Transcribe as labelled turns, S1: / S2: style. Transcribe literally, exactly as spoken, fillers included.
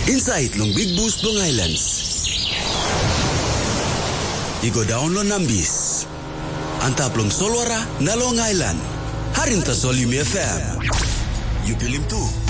S1: Inside long Big Boost Long Islands. Igo download nambis. Antap long Solwara na Long Island. Harinta Solim F M. You believe too?